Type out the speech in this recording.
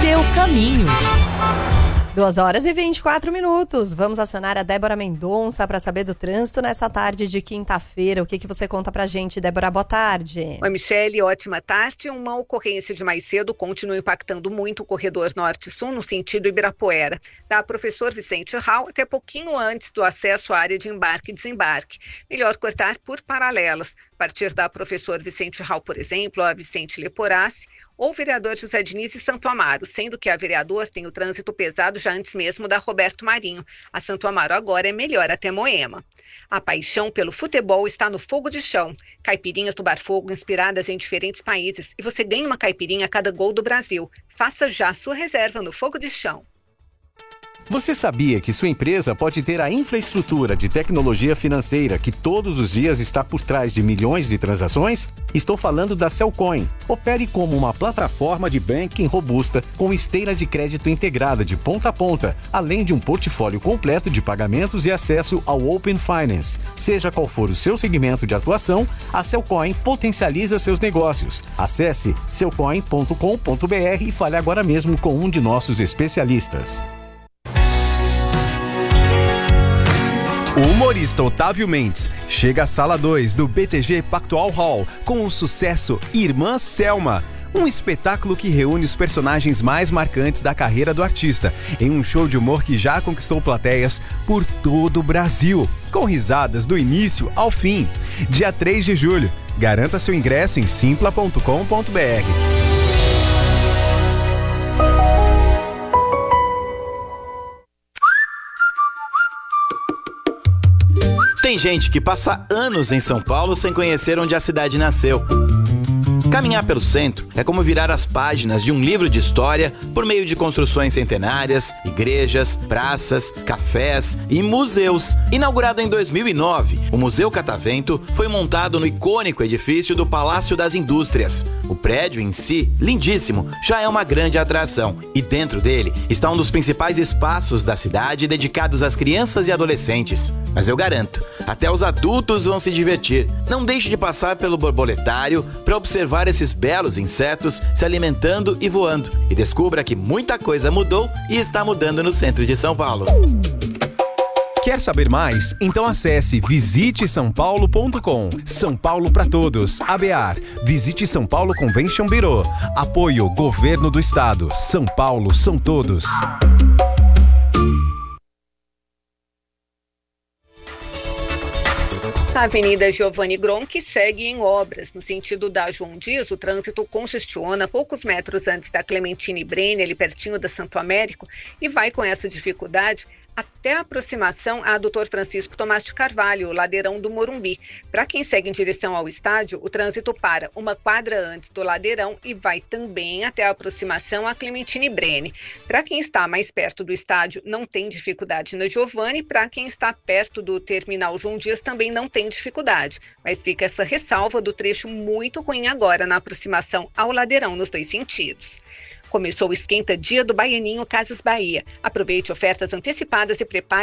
seu caminho. 2h24. Vamos acionar a Débora Mendonça para saber do trânsito nessa tarde de quinta-feira. O que você conta pra gente, Débora? Boa tarde. Oi, Michele, ótima tarde. Uma ocorrência de mais cedo continua impactando muito o corredor norte-sul no sentido Ibirapuera, da Professor Vicente Hall até pouquinho antes do acesso à área de embarque e desembarque. Melhor cortar por paralelas. A partir da Professor Vicente Hall, por exemplo, a Vicente Leporassi, ou vereador José Diniz e Santo Amaro, sendo que a vereador tem o trânsito pesado já antes mesmo da Roberto Marinho. A Santo Amaro agora é melhor até Moema. A paixão pelo futebol está no fogo de chão. Caipirinhas do Bar Fogo inspiradas em diferentes países e você ganha uma caipirinha a cada gol do Brasil. Faça já sua reserva no fogo de chão. Você sabia que sua empresa pode ter a infraestrutura de tecnologia financeira que todos os dias está por trás de milhões de transações? Estou falando da Cellcoin. Opere como uma plataforma de banking robusta com esteira de crédito integrada de ponta a ponta, além de um portfólio completo de pagamentos e acesso ao Open Finance. Seja qual for o seu segmento de atuação, a Cellcoin potencializa seus negócios. Acesse cellcoin.com.br e fale agora mesmo com um de nossos especialistas. O humorista Otávio Mendes chega à Sala 2 do BTG Pactual Hall com o sucesso Irmã Selma, um espetáculo que reúne os personagens mais marcantes da carreira do artista em um show de humor que já conquistou plateias por todo o Brasil, com risadas do início ao fim. Dia 3 de julho. Garanta seu ingresso em simpla.com.br. Tem gente que passa anos em São Paulo sem conhecer onde a cidade nasceu. Caminhar pelo centro é como virar as páginas de um livro de história por meio de construções centenárias, igrejas, praças, cafés e museus. Inaugurado em 2009, o Museu Catavento foi montado no icônico edifício do Palácio das Indústrias. O prédio em si, lindíssimo, já é uma grande atração e dentro dele está um dos principais espaços da cidade dedicados às crianças e adolescentes. Mas eu garanto, até os adultos vão se divertir. Não deixe de passar pelo borboletário para observar esses belos insetos se alimentando e voando. E descubra que muita coisa mudou e está mudando no centro de São Paulo. Quer saber mais? Então acesse visitesaopaulo.com. São Paulo para todos. ABAR. Visite São Paulo Convention Bureau. Apoio Governo do Estado. São Paulo são todos. A Avenida Giovanni Gronchi segue em obras. No sentido da João Dias, o trânsito congestiona poucos metros antes da Clementine Brene, ali pertinho da Santo Américo, e vai com essa dificuldade até a aproximação a Dr. Francisco Tomás de Carvalho, o ladeirão do Morumbi. Para quem segue em direção ao estádio, o trânsito para uma quadra antes do ladeirão e vai também até a aproximação a Clementine Brene. Para quem está mais perto do estádio, não tem dificuldade na Giovanni. Para quem está perto do terminal João Dias, também não tem dificuldade. Mas fica essa ressalva do trecho muito ruim agora na aproximação ao ladeirão nos dois sentidos. Começou o Esquenta Dia do Baianinho Casas Bahia. Aproveite ofertas antecipadas e prepare